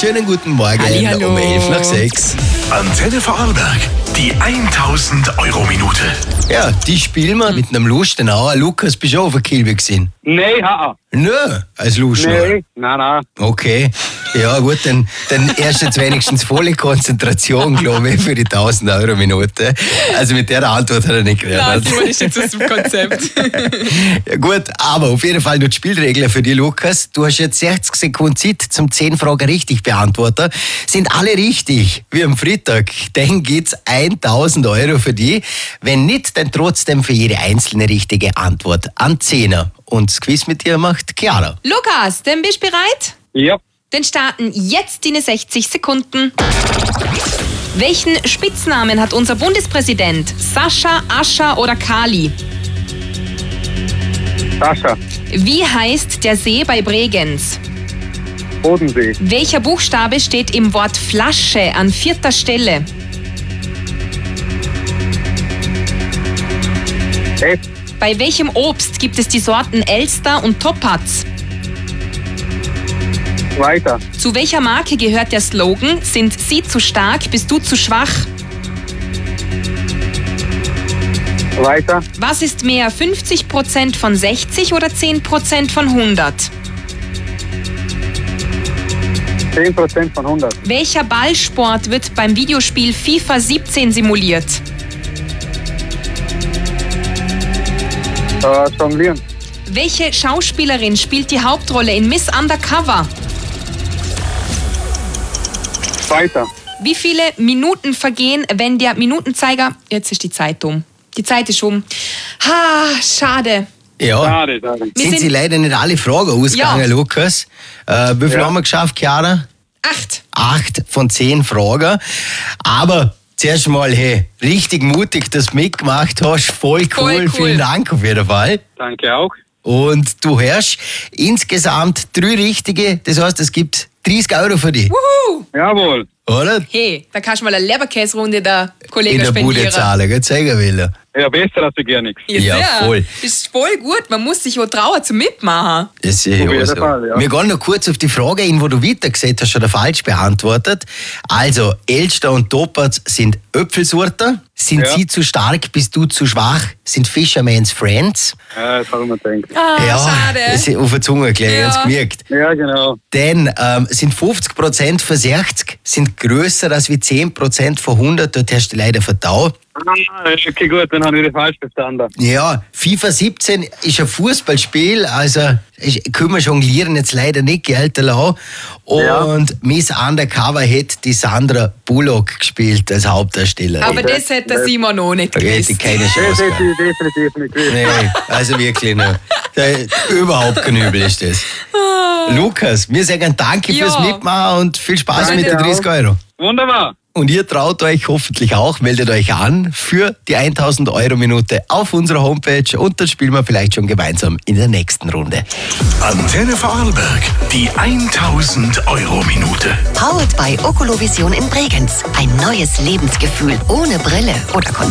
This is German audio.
schönen guten Morgen. Hallihallo. Um 5:11. Antenne Vorarlberg, die 1000-Euro-Minute. Ja, die spielen wir mit einem Lustenauer. Lukas, bist du auch auf der Kilbe gewesen? Nein, haha. Nö, als Lustenauer. Nein. Okay. Ja gut, dann erst jetzt wenigstens volle Konzentration, glaube ich, für die 1000-Euro-Minute. Also mit der Antwort hat er nicht Nein, gerechnet. so ist jetzt aus dem Konzept. Ja gut, aber auf jeden Fall noch die Spielregeln für dich, Lukas. Du hast jetzt 60 Sekunden Zeit zum 10 Fragen richtig beantworten. Sind alle richtig, wie am Freitag, dann gibt's 1000 Euro für dich. Wenn nicht, dann trotzdem für jede einzelne richtige Antwort an 10er. Und das Quiz mit dir macht Chiara. Lukas, dann bist du bereit? Ja. Dann starten jetzt deine 60 Sekunden. Welchen Spitznamen hat unser Bundespräsident? Sascha, Ascha oder Kali? Sascha. Wie heißt der See bei Bregenz? Bodensee. Welcher Buchstabe steht im Wort Flasche an 4. Stelle? F. Bei welchem Obst gibt es die Sorten Elster und Topaz? Weiter. Zu welcher Marke gehört der Slogan? Sind Sie zu stark, bist du zu schwach? Weiter. Was ist mehr, 50% von 60 oder 10% von 100? 10% von 100. Welcher Ballsport wird beim Videospiel FIFA 17 simuliert? Jonglieren. Welche Schauspielerin spielt die Hauptrolle in Miss Undercover? Weiter. Wie viele Minuten vergehen, wenn der Minutenzeiger... Jetzt ist die Zeit um. Die Zeit ist um. Schade. Ja, Schade. sind sie leider nicht alle Fragen ausgegangen, Ja. Lukas. Wie viel haben wir geschafft, Chiara? 8. 8 von 10 Fragen. Aber zuerst mal, hey, richtig mutig, dass du mitgemacht hast. Voll cool. Voll cool. Vielen Dank auf jeden Fall. Danke auch. Und du hörst insgesamt 3 richtige. Das heißt, es gibt 30 Euro für dich. Wuhu! Jawohl. Oder? Hey, da kannst du mal eine Leberkäse-Runde der In Kollegen der Bude spendieren. zahlen, gell? Zeigen will. Ja, besser als gar nichts. Ja, sehr. voll. Ist voll gut. Man muss sich auch trauen zum Mitmachen. Das ist ja jeden so. Fall, ja. Wir gehen noch kurz auf die Frage ein, wo du weiter gesagt hast, schon falsch beantwortet. Also, Elster und Topaz sind Äpfelsorten. Sind Ja. sie zu stark, bist du zu schwach? Sind Fisherman's Friends? Ja, das habe ich mir gedacht. Schade. Das ist auf der Zunge gleich, Ja. ganz gemerkt. Ja, genau. Denn sind 50% von 60 sind grösser als wie 10% von 100, dort hast du leider verdaut. Okay, gut, dann habe ich das falsch verstanden. Ja, FIFA 17 ist ein Fußballspiel, also können wir jonglieren jetzt leider nicht gelten lassen. Und Miss Undercover hätte die Sandra Bullock gespielt als Hauptdarstellerin. Aber das hätte der Simon noch nicht Da hätte ich gewusst. keine Das Chance hätte gehabt. ich definitiv nicht gewusst. Nee, also wirklich nicht. Überhaupt kein Übel ist das. Lukas, wir sagen danke Ja. fürs Mitmachen und viel Spaß Danke mit den 30 auch. Euro. Wunderbar. Und ihr traut euch hoffentlich auch, meldet euch an für die 1000-Euro-Minute auf unserer Homepage und dann spielen wir vielleicht schon gemeinsam in der nächsten Runde. Antenne Vorarlberg, die 1000-Euro-Minute. Powered by Ocolovision in Bregenz. Ein neues Lebensgefühl ohne Brille oder Kontakt.